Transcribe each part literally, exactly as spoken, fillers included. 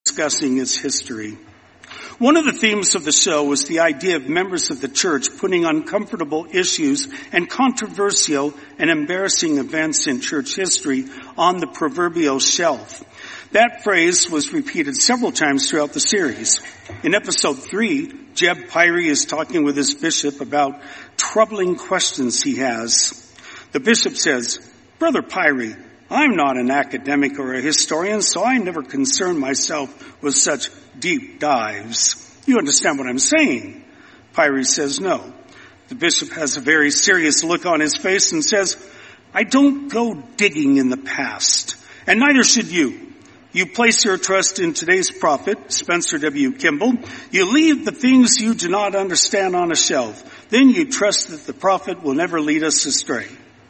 discussing its history. One of the themes of the show was the idea of members of the church putting uncomfortable issues and controversial and embarrassing events in church history on the proverbial shelf. That phrase was repeated several times throughout the series. In episode three, Jeb Pyrie is talking with his bishop about troubling questions he has. The bishop says, "Brother Pyrie, I'm not an academic or a historian, so I never concern myself with such deep dives. You understand what I'm saying?" Pyrie says no. The bishop has a very serious look on his face and says, "I don't go digging in the past, and neither should you. You place your trust in today's prophet, Spencer W. Kimball. You leave the things you do not understand on a shelf. Then you trust that the prophet will never lead us astray."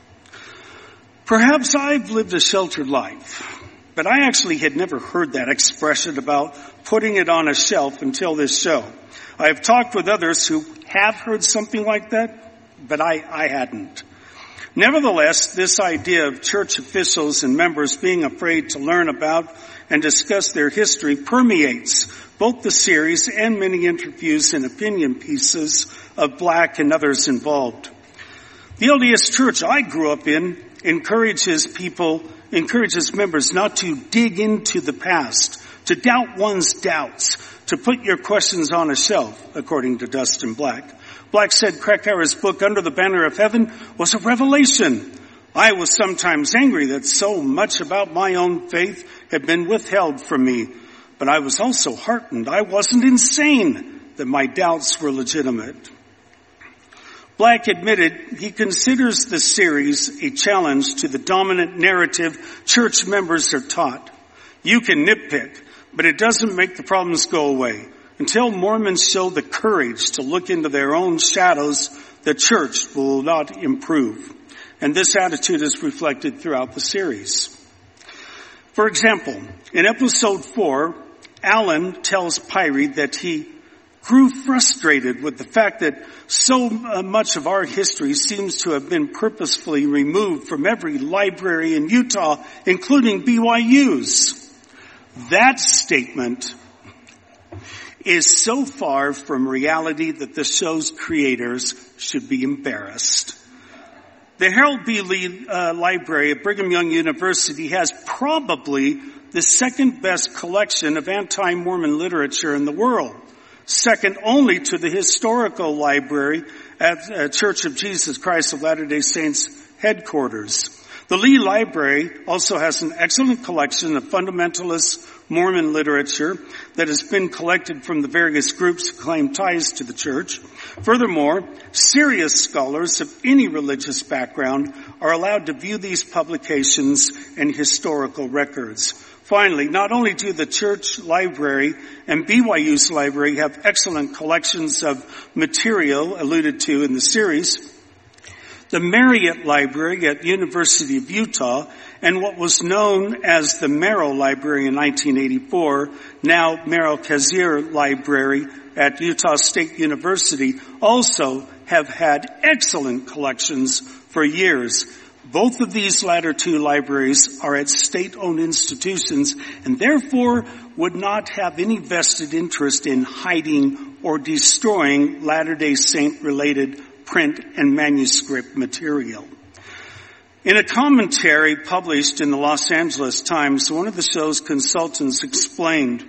Perhaps I've lived a sheltered life, but I actually had never heard that expression about putting it on a shelf until this show. I have talked with others who have heard something like that, but I, I hadn't. Nevertheless, this idea of church officials and members being afraid to learn about and discuss their history permeates both the series and many interviews and opinion pieces of Black and others involved. The L D S Church I grew up in encourages people, encourages members not to dig into the past, to doubt one's doubts, to put your questions on a shelf, according to Dustin Black. Black said Krakauer's book, Under the Banner of Heaven, was a revelation. I was sometimes angry that so much about my own faith had been withheld from me, but I was also heartened I wasn't insane, that my doubts were legitimate. Black admitted he considers the series a challenge to the dominant narrative church members are taught. You can nitpick, but it doesn't make the problems go away. Until Mormons show the courage to look into their own shadows, the church will not improve. And this attitude is reflected throughout the series. For example, in episode four, Alan tells Pyrie that he grew frustrated with the fact that so much of our history seems to have been purposefully removed from every library in Utah, including B Y U's. That statement is so far from reality that the show's creators should be embarrassed. The Harold B. Lee uh, Library at Brigham Young University has probably the second best collection of anti-Mormon literature in the world, second only to the historical library at uh, Church of Jesus Christ of Latter-day Saints headquarters. The Lee Library also has an excellent collection of fundamentalist Mormon literature that has been collected from the various groups who claim ties to the church. Furthermore, serious scholars of any religious background are allowed to view these publications and historical records. Finally, not only do the church library and B Y U's library have excellent collections of material alluded to in the series, the Marriott Library at University of Utah and what was known as the Merrill Library in nineteen eighty-four, now Merrill Kazier Library at Utah State University, also have had excellent collections for years. Both of these latter two libraries are at state-owned institutions and therefore would not have any vested interest in hiding or destroying Latter-day Saint-related print and manuscript material. In a commentary published in the Los Angeles Times, one of the show's consultants explained,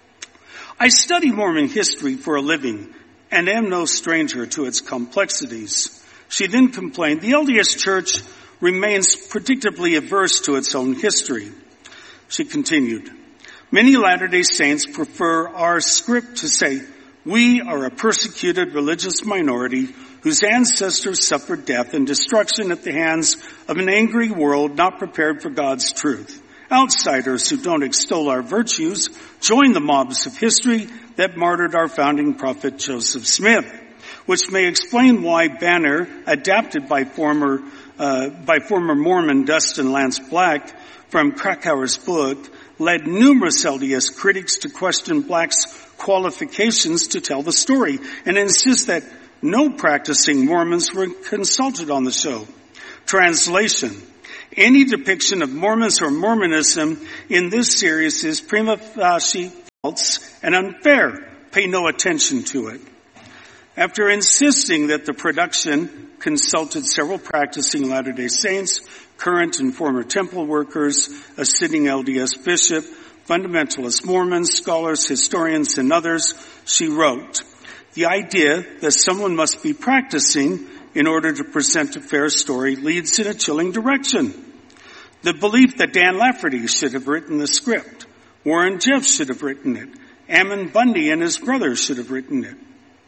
"I study Mormon history for a living and am no stranger to its complexities." She then complained, "The L D S Church remains predictably averse to its own history." She continued, "Many Latter-day Saints prefer our script to say, 'We are a persecuted religious minority whose ancestors suffered death and destruction at the hands of an angry world not prepared for God's truth. Outsiders who don't extol our virtues join the mobs of history that martyred our founding prophet Joseph Smith,' which may explain why Banner, adapted by former uh, by former Mormon Dustin Lance Black from Krakauer's book, led numerous L D S critics to question Black's qualifications to tell the story and insist that no practicing Mormons were consulted on the show. Translation: any depiction of Mormons or Mormonism in this series is prima facie and unfair. Pay no attention to it. After insisting that the production consulted several practicing Latter-day Saints, current and former temple workers, a sitting L D S bishop, fundamentalist Mormons, scholars, historians, and others, she wrote, "The idea that someone must be practicing in order to present a fair story leads in a chilling direction. The belief that Dan Lafferty should have written the script, Warren Jeffs should have written it, Ammon Bundy and his brothers should have written it."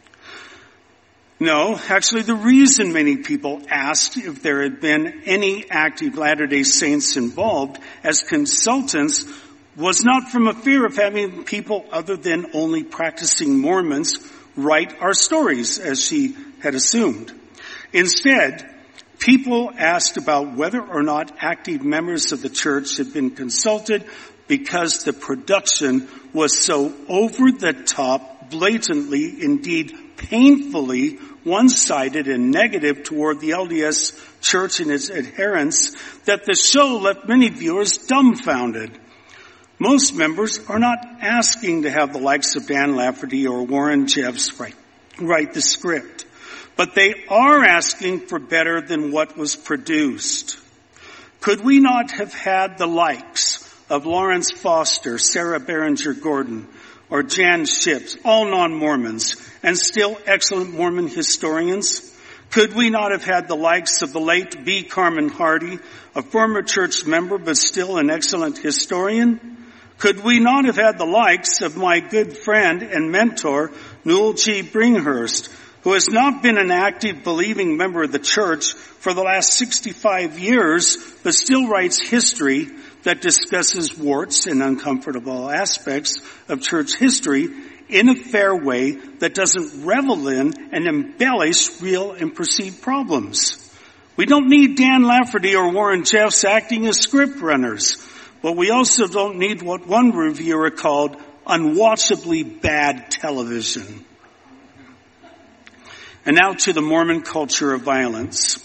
No, actually the reason many people asked if there had been any active Latter-day Saints involved as consultants was not from a fear of having people other than only practicing Mormons write our stories, as she had assumed. Instead, people asked about whether or not active members of the church had been consulted because the production was so over the top, blatantly, indeed painfully one-sided and negative toward the L D S church and its adherents that the show left many viewers dumbfounded. Most members are not asking to have the likes of Dan Lafferty or Warren Jeffs write, write the script, but they are asking for better than what was produced. Could we not have had the likes of Lawrence Foster, Sarah Berenger Gordon, or Jan Ships, all non-Mormons, and still excellent Mormon historians? Could we not have had the likes of the late B. Carmen Hardy, a former church member but still an excellent historian? Could we not have had the likes of my good friend and mentor, Newell G. Bringhurst, who has not been an active believing member of the church for the last sixty-five years, but still writes history that discusses warts and uncomfortable aspects of church history in a fair way that doesn't revel in and embellish real and perceived problems? We don't need Dan Lafferty or Warren Jeffs acting as script runners, but we also don't need what one reviewer called unwatchably bad television. And now to the Mormon culture of violence.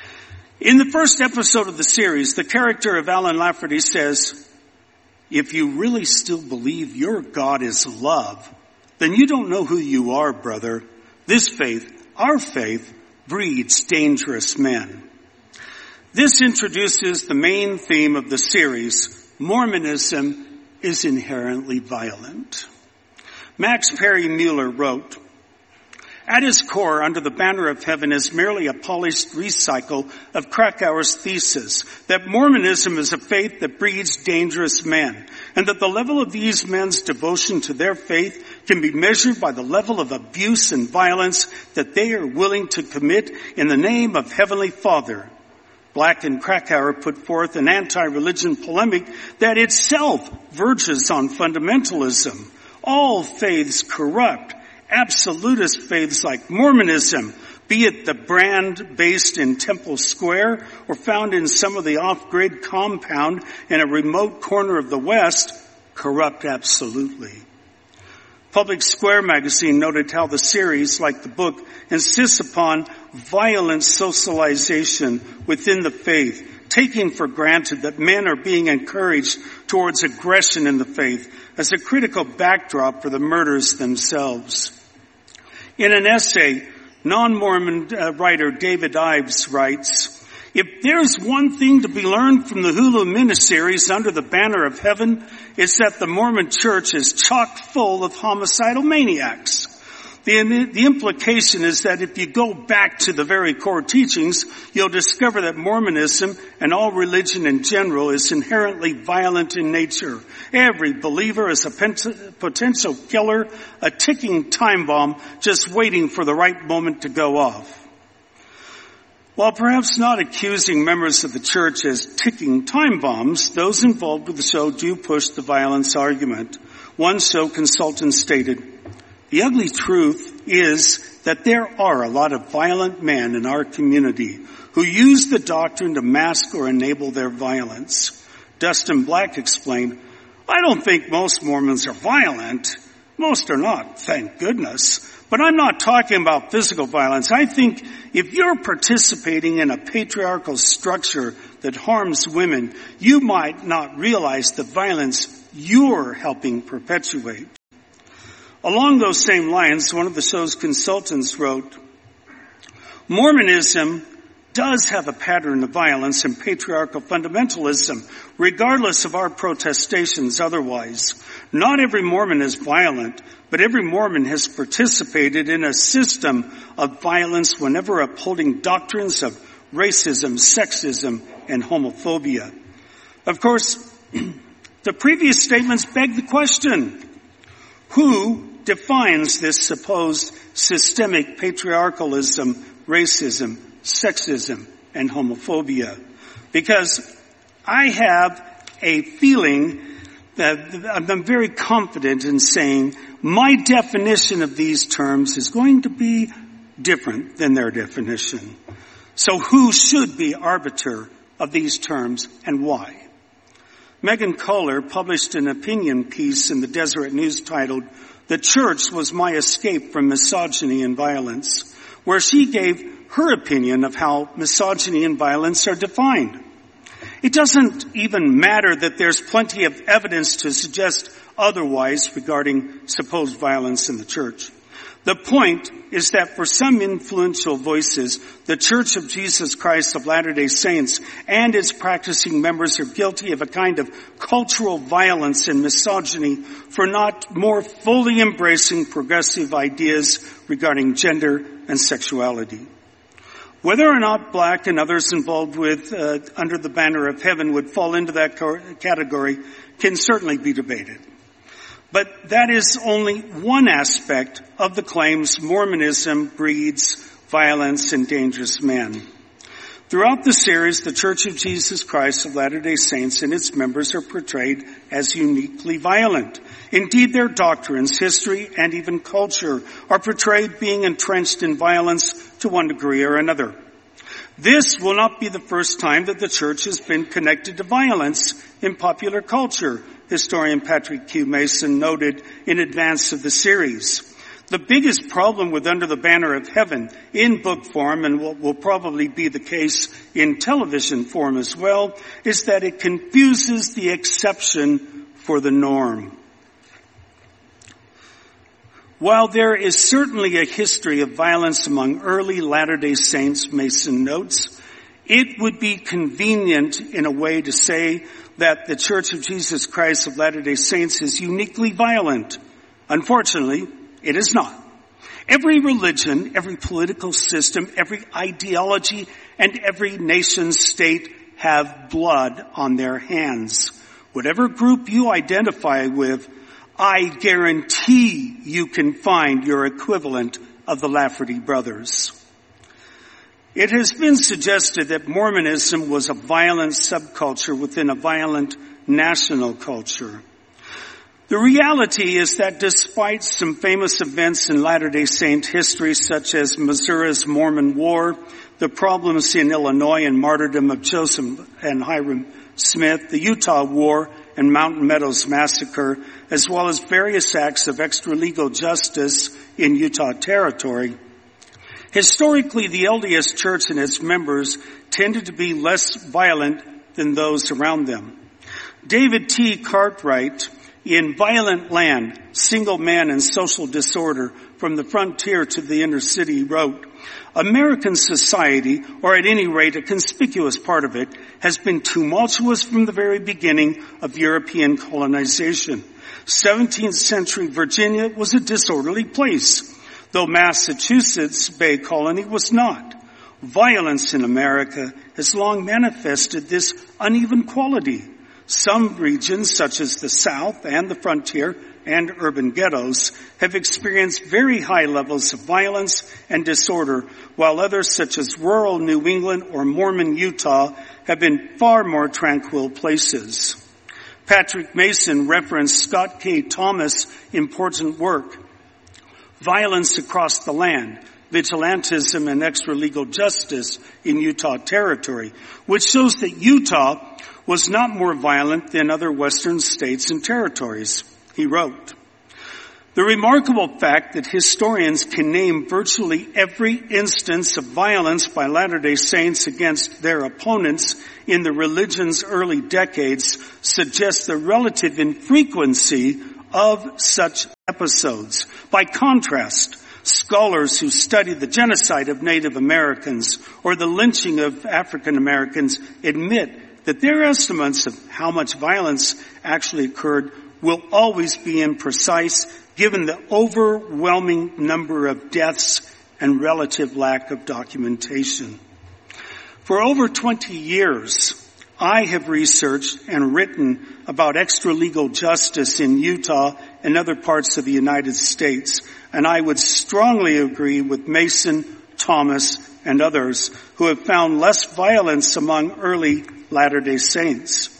In the first episode of the series, the character of Alan Lafferty says, "If you really still believe your God is love, then you don't know who you are, brother. This faith, our faith, breeds dangerous men." This introduces the main theme of the series. Mormonism is inherently violent. Max Perry Mueller wrote, "At its core, Under the Banner of Heaven is merely a polished recycle of Krakauer's thesis that Mormonism is a faith that breeds dangerous men, and that the level of these men's devotion to their faith can be measured by the level of abuse and violence that they are willing to commit in the name of Heavenly Father." Black and Krakauer put forth an anti-religion polemic that itself verges on fundamentalism. All faiths corrupt. Absolutist faiths like Mormonism, be it the brand based in Temple Square or found in some of the off-grid compound in a remote corner of the West, corrupt absolutely. Public Square magazine noted how the series, like the book, insists upon violent socialization within the faith, taking for granted that men are being encouraged towards aggression in the faith as a critical backdrop for the murders themselves. In an essay, non-Mormon uh, writer David Ives writes, "If there's one thing to be learned from the Hulu miniseries Under the Banner of Heaven, it's that the Mormon church is chock full of homicidal maniacs. The, the implication is that if you go back to the very core teachings, you'll discover that Mormonism and all religion in general is inherently violent in nature. Every believer is a potential killer, a ticking time bomb just waiting for the right moment to go off." While perhaps not accusing members of the church as ticking time bombs, those involved with the show do push the violence argument. One show consultant stated, "The ugly truth is that there are a lot of violent men in our community who use the doctrine to mask or enable their violence." Dustin Black explained, "I don't think most Mormons are violent. Most are not, thank goodness. But I'm not talking about physical violence. I think if you're participating in a patriarchal structure that harms women, you might not realize the violence you're helping perpetuate." Along those same lines, one of the show's consultants wrote, Mormonism does have a pattern of violence and patriarchal fundamentalism, regardless of our protestations otherwise. Not every Mormon is violent, but every Mormon has participated in a system of violence whenever upholding doctrines of racism, sexism, and homophobia. Of course, the previous statements beg the question, who defines this supposed systemic patriarchalism, racism, sexism, and homophobia? Because I have a feeling that I'm very confident in saying my definition of these terms is going to be different than their definition. So who should be arbiter of these terms and why? Megan Kohler published an opinion piece in the Deseret News titled, The Church Was My Escape from Misogyny and Violence, where she gave her opinion of how misogyny and violence are defined. It doesn't even matter that there's plenty of evidence to suggest otherwise regarding supposed violence in the church. The point is that for some influential voices, the Church of Jesus Christ of Latter-day Saints and its practicing members are guilty of a kind of cultural violence and misogyny for not more fully embracing progressive ideas regarding gender and sexuality. Whether or not Black and others involved with uh, Under the Banner of Heaven would fall into that category can certainly be debated. But that is only one aspect of the claims Mormonism breeds violence and dangerous men. Throughout the series, the Church of Jesus Christ of Latter-day Saints and its members are portrayed as uniquely violent. Indeed, their doctrines, history, and even culture are portrayed being entrenched in violence to one degree or another. This will not be the first time that the church has been connected to violence in popular culture, historian Patrick Q. Mason noted in advance of the series. The biggest problem with Under the Banner of Heaven in book form, and what will probably be the case in television form as well, is that it confuses the exception for the norm. While there is certainly a history of violence among early Latter-day Saints, Mason notes, it would be convenient in a way to say that the Church of Jesus Christ of Latter-day Saints is uniquely violent. Unfortunately, it is not. Every religion, every political system, every ideology, and every nation state have blood on their hands. Whatever group you identify with, I guarantee you can find your equivalent of the Lafferty brothers. It has been suggested that Mormonism was a violent subculture within a violent national culture. The reality is that despite some famous events in Latter-day Saint history, such as Missouri's Mormon War, the problems in Illinois and martyrdom of Joseph and Hiram Smith, the Utah War and Mountain Meadows Massacre, as well as various acts of extra-legal justice in Utah Territory, historically the L D S Church and its members tended to be less violent than those around them. David T. Cartwright, in Violent Land, Single Man and Social Disorder, From the Frontier to the Inner City, wrote, American society, or at any rate a conspicuous part of it, has been tumultuous from the very beginning of European colonization. seventeenth century Virginia was a disorderly place, though Massachusetts Bay Colony was not. Violence in America has long manifested this uneven quality. Some regions, such as the South and the frontier and urban ghettos, have experienced very high levels of violence and disorder, while others, such as rural New England or Mormon Utah, have been far more tranquil places. Patrick Mason referenced Scott K. Thomas' important work, Violence Across the Land, Vigilantism and Extra-Legal Justice in Utah Territory, which shows that Utah was not more violent than other western states and territories. He wrote, The remarkable fact that historians can name virtually every instance of violence by Latter-day Saints against their opponents in the religion's early decades suggests the relative infrequency of such episodes. By contrast, scholars who study the genocide of Native Americans or the lynching of African Americans admit that their estimates of how much violence actually occurred will always be imprecise given the overwhelming number of deaths and relative lack of documentation. For over twenty years, I have researched and written about extralegal justice in Utah and other parts of the United States, and I would strongly agree with Mason, Thomas, and others who have found less violence among early Latter-day Saints.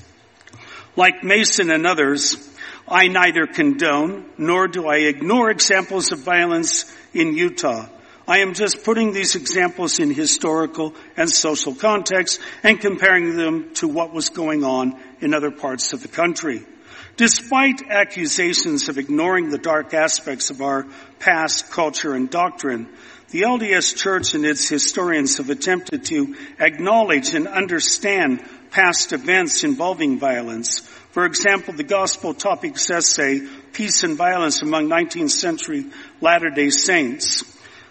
Like Mason and others, I neither condone nor do I ignore examples of violence in Utah. I am just putting these examples in historical and social context and comparing them to what was going on in other parts of the country. Despite accusations of ignoring the dark aspects of our past culture and doctrine, the L D S Church and its historians have attempted to acknowledge and understand past events involving violence. For example, the Gospel Topics essay, Peace and Violence Among nineteenth Century Latter-day Saints.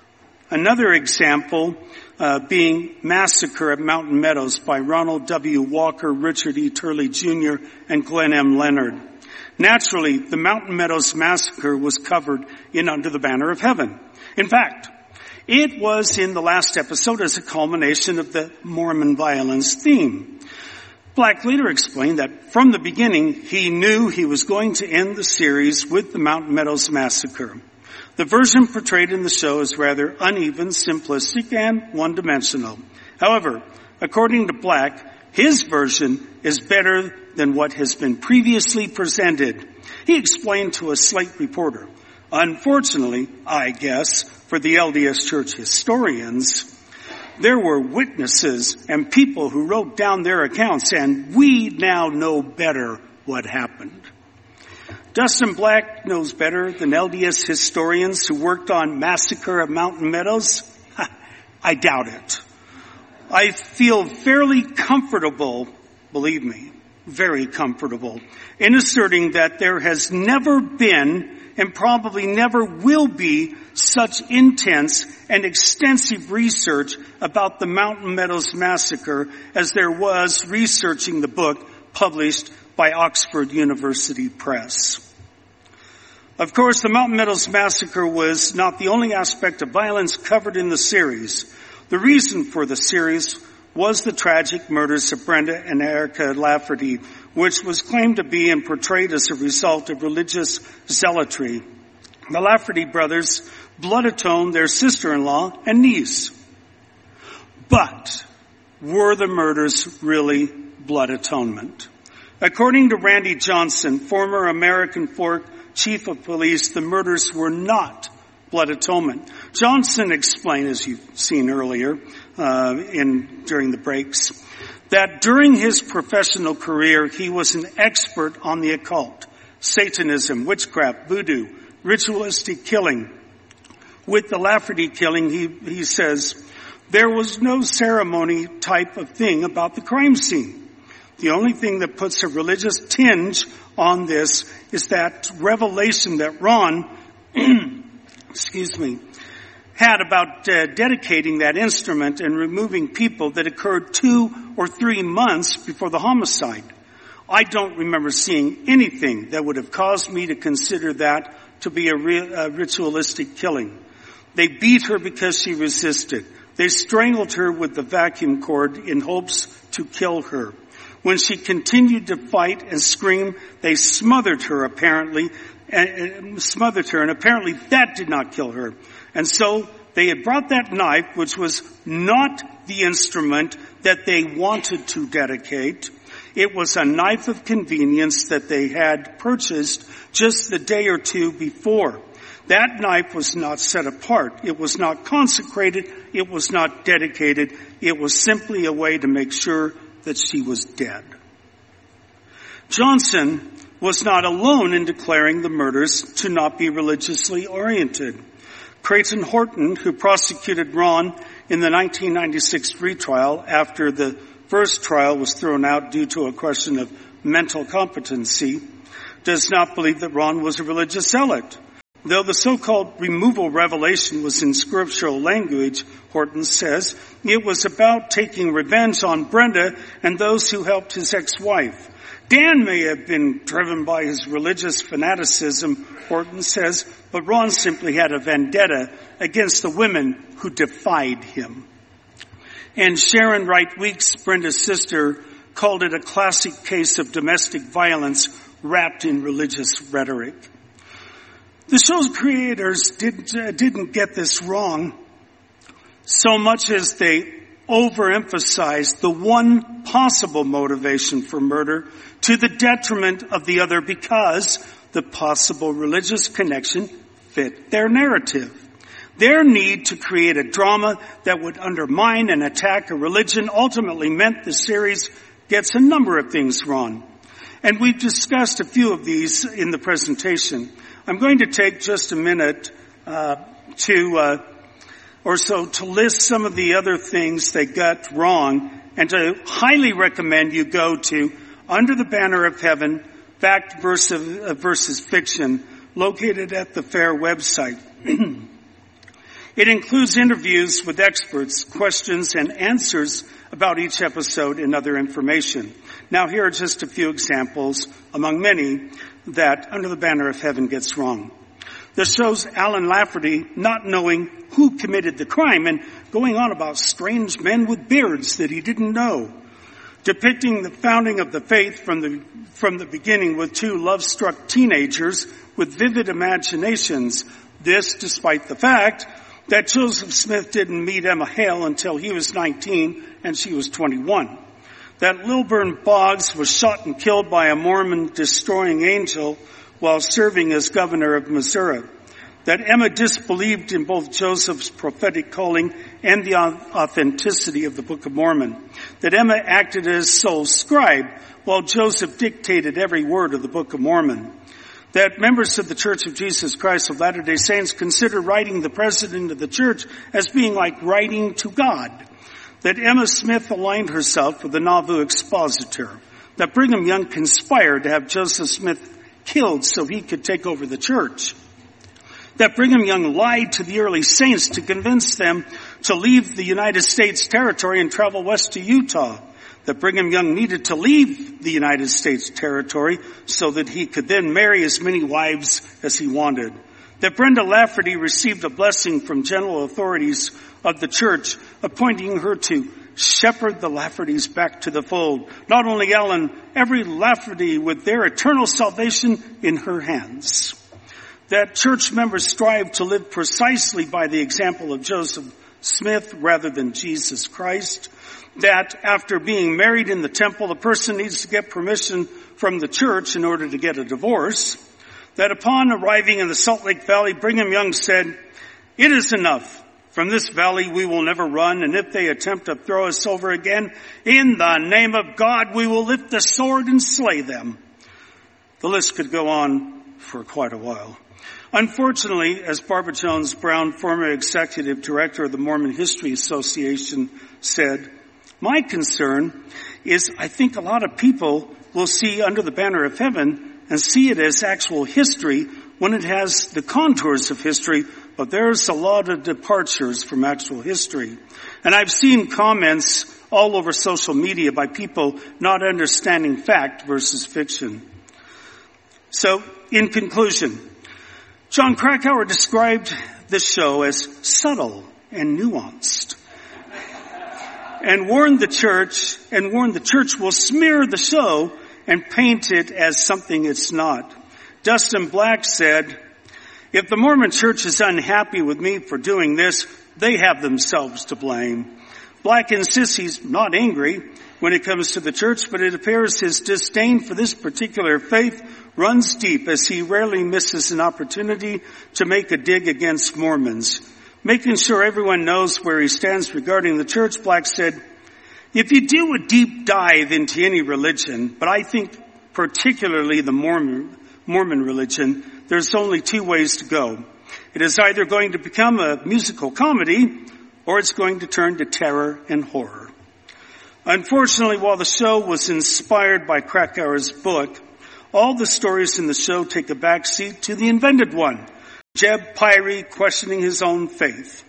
Another example uh, being Massacre at Mountain Meadows by Ronald W. Walker, Richard E. Turley Junior, and Glenn M. Leonard. Naturally, the Mountain Meadows Massacre was covered in Under the Banner of Heaven. In fact, it was in the last episode as a culmination of the Mormon violence theme. Black later explained that from the beginning, he knew he was going to end the series with the Mountain Meadows Massacre. The version portrayed in the show is rather uneven, simplistic, and one-dimensional. However, according to Black, his version is better than what has been previously presented. He explained to a Slate reporter, unfortunately, I guess, for the L D S Church historians, there were witnesses and people who wrote down their accounts, and we now know better what happened. Dustin Black knows better than L D S historians who worked on Massacre at Mountain Meadows? I doubt it. I feel fairly comfortable, believe me, very comfortable, in asserting that there has never been and probably never will be such intense and extensive research about the Mountain Meadows Massacre as there was researching the book published by Oxford University Press. Of course, the Mountain Meadows Massacre was not the only aspect of violence covered in the series. The reason for the series was the tragic murders of Brenda and Erica Lafferty, which was claimed to be and portrayed as a result of religious zealotry. The Lafferty brothers blood atoned their sister-in-law and niece. But were the murders really blood atonement? According to Randy Johnson, former American Fork Chief of Police, the murders were not blood atonement. Johnson explained, as you've seen earlier uh, in during the breaks, that during his professional career, he was an expert on the occult, Satanism, witchcraft, voodoo, ritualistic killing. With the Lafferty killing, he, he says, there was no ceremony type of thing about the crime scene. The only thing that puts a religious tinge on this is that revelation that Ron, excuse me, had about uh, dedicating that instrument and removing people that occurred two or three months before the homicide. I don't remember seeing anything that would have caused me to consider that to be a, re- a ritualistic killing. They beat her because she resisted. They strangled her with the vacuum cord in hopes to kill her. When she continued to fight and scream, they smothered her apparently, and smothered her, and apparently that did not kill her. And so they had brought that knife, which was not the instrument that they wanted to dedicate. It was a knife of convenience that they had purchased just the day or two before. That knife was not set apart. It was not consecrated. It was not dedicated. It was simply a way to make sure that she was dead. Johnson was not alone in declaring the murders to not be religiously oriented. Creighton Horton, who prosecuted Ron in the nineteen ninety-six retrial after the first trial was thrown out due to a question of mental competency, does not believe that Ron was a religious zealot. Though the so-called removal revelation was in scriptural language, Horton says, it was about taking revenge on Brenda and those who helped his ex-wife. Dan may have been driven by his religious fanaticism, Horton says, but Ron simply had a vendetta against the women who defied him. And Sharon Wright Weeks, Brenda's sister, called it a classic case of domestic violence wrapped in religious rhetoric. The show's creators didn't, uh, didn't get this wrong so much as they overemphasized the one possible motivation for murder to the detriment of the other because the possible religious connection fit their narrative. Their need to create a drama that would undermine and attack a religion ultimately meant the series gets a number of things wrong. And we've discussed a few of these in the presentation. I'm going to take just a minute uh, to uh, or so to list some of the other things they got wrong and to highly recommend you go to Under the Banner of Heaven, Fact versus, uh, versus Fiction, located at the FAIR website. It includes interviews with experts, questions, and answers about each episode and other information. Now here are just a few examples, among many, that Under the Banner of Heaven gets wrong. This shows Alan Lafferty not knowing who committed the crime and going on about strange men with beards that he didn't know. Depicting the founding of the faith from the, from the beginning with two love-struck teenagers with vivid imaginations. This despite the fact that Joseph Smith didn't meet Emma Hale until he was nineteen and she was twenty-one. That Lilburn Boggs was shot and killed by a Mormon destroying angel while serving as governor of Missouri. That Emma disbelieved in both Joseph's prophetic calling and the authenticity of the Book of Mormon. That Emma acted as sole scribe while Joseph dictated every word of the Book of Mormon. That members of the Church of Jesus Christ of Latter-day Saints consider writing the president of the church as being like writing to God. That Emma Smith aligned herself with the Nauvoo expositor. That Brigham Young conspired to have Joseph Smith killed so he could take over the church. That Brigham Young lied to the early saints to convince them to leave the United States territory and travel west to Utah. That Brigham Young needed to leave the United States territory so that he could then marry as many wives as he wanted. That Brenda Lafferty received a blessing from general authorities of the church, appointing her to shepherd the Laffertys back to the fold. Not only Ellen, every Lafferty with their eternal salvation in her hands. That church members strive to live precisely by the example of Joseph Smith rather than Jesus Christ. That after being married in the temple, a person needs to get permission from the church in order to get a divorce. That upon arriving in the Salt Lake Valley, Brigham Young said, "It is enough. From this valley we will never run, and if they attempt to throw us over again, in the name of God we will lift the sword and slay them." The list could go on for quite a while. Unfortunately, as Barbara Jones Brown, former executive director of the Mormon History Association, said, "My concern is I think a lot of people will see Under the Banner of Heaven and see it as actual history when it has the contours of history, but there's a lot of departures from actual history." And I've seen comments all over social media by people not understanding fact versus fiction. So, in conclusion, John Krakauer described this show as subtle and nuanced, and warned the church, and warned the church will smear the show and paint it as something it's not. Dustin Black said, "If the Mormon church is unhappy with me for doing this, they have themselves to blame." Black insists he's not angry when it comes to the church, but it appears his disdain for this particular faith runs deep, as he rarely misses an opportunity to make a dig against Mormons. Making sure everyone knows where he stands regarding the church, Black said, "If you do a deep dive into any religion, but I think particularly the Mormon, Mormon religion, there's only two ways to go. It is either going to become a musical comedy, or it's going to turn to terror and horror." Unfortunately, while the show was inspired by Krakauer's book, All the stories in the show take a back seat to the invented one, Jeb Pyrie questioning his own faith.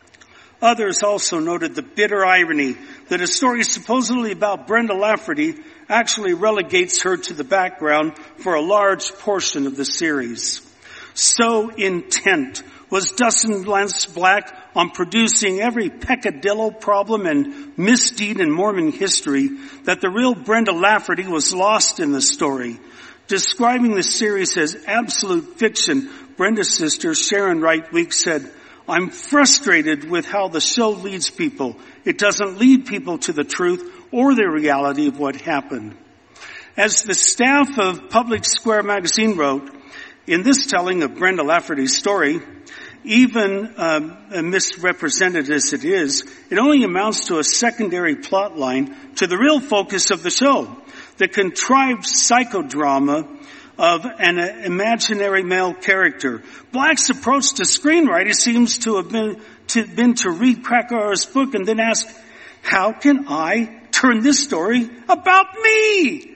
Others also noted the bitter irony that a story supposedly about Brenda Lafferty actually relegates her to the background for a large portion of the series. So intent was Dustin Lance Black on producing every peccadillo, problem, and misdeed in Mormon history that the real Brenda Lafferty was lost in the story. Describing the series as absolute fiction, Brenda's sister, Sharon Wright Weeks, said, "I'm frustrated with how the show leads people. It doesn't lead people to the truth or the reality of what happened." As the staff of Public Square magazine wrote, in this telling of Brenda Lafferty's story, even um, misrepresented as it is, it only amounts to a secondary plot line to the real focus of the show, the contrived psychodrama of an imaginary male character. Black's approach to screenwriting seems to have been to, been to read Krakauer's book and then ask, how can I turn this story about me?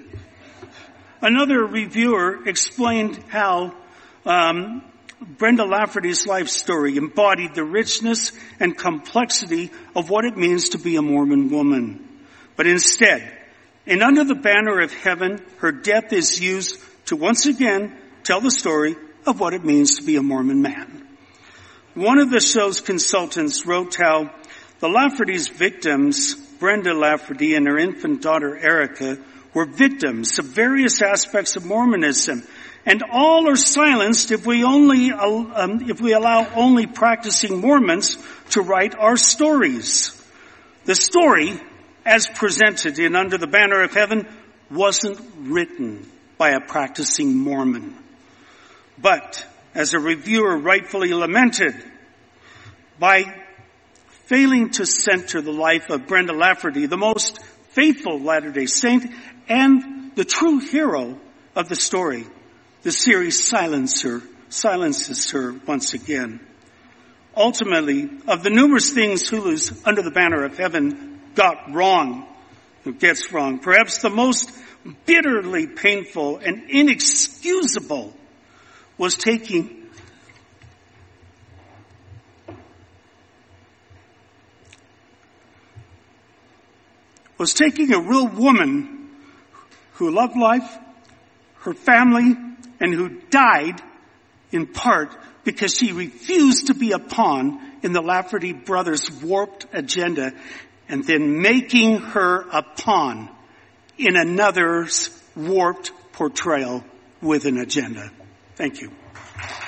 Another reviewer explained how um, Brenda Lafferty's life story embodied the richness and complexity of what it means to be a Mormon woman. But instead, in Under the Banner of Heaven, her death is used to once again tell the story of what it means to be a Mormon man. One of the show's consultants wrote how the Lafferty's victims, Brenda Lafferty and her infant daughter Erica, were victims of various aspects of Mormonism, and all are silenced if we only um, if we allow only practicing Mormons to write our stories. The story, as presented in Under the Banner of Heaven, wasn't written by a practicing Mormon. But, as a reviewer rightfully lamented, by failing to center the life of Brenda Lafferty, the most faithful Latter-day Saint and the true hero of the story, the series silences her, silences her once again. Ultimately, of the numerous things Hulu's Under the Banner of Heaven got wrong, it gets wrong, perhaps the most bitterly painful and inexcusable was taking was taking a real woman who loved life, her family, and who died in part because she refused to be a pawn in the Lafferty brothers' warped agenda, and then making her a pawn in another's warped portrayal with an agenda. Thank you.